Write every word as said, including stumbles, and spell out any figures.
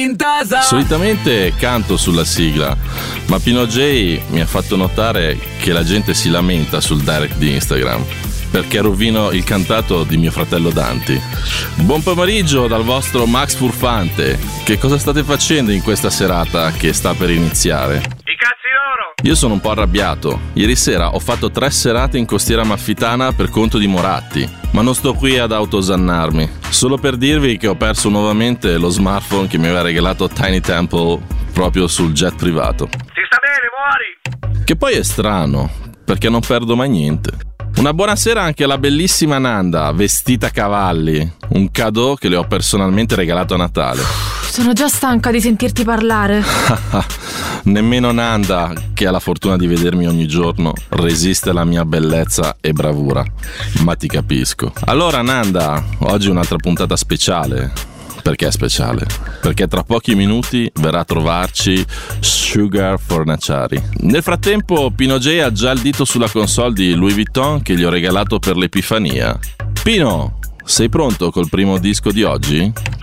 in tasa. Solitamente canto sulla sigla, ma Pino J mi ha fatto notare che la gente si lamenta sul direct di Instagram perché rovino il cantato di mio fratello Danti. Buon pomeriggio dal vostro Max Furfante. Che cosa state facendo in questa serata che sta per iniziare? I cazzi loro! Io sono un po' arrabbiato. Ieri sera ho fatto tre serate in Costiera Amalfitana per conto di Moratti, ma non sto qui ad autosannarmi. Solo per dirvi che ho perso nuovamente lo smartphone che mi aveva regalato Tiny Temple proprio sul jet privato. Si sta bene, muori! Che poi è strano, perché non perdo mai niente. Una buonasera anche alla bellissima Nanda, vestita a cavalli, un cadeau che le ho personalmente regalato a Natale. Sono già stanca di sentirti parlare. Nemmeno Nanda, che ha la fortuna di vedermi ogni giorno, resiste alla mia bellezza e bravura. Ma ti capisco. Allora Nanda, oggi un'altra puntata speciale. Perché è speciale? Perché tra pochi minuti verrà a trovarci Sugar Fornaciari. Nel frattempo Pino J ha già il dito sulla console di Louis Vuitton che gli ho regalato per l'Epifania. Pino, sei pronto col primo disco di oggi?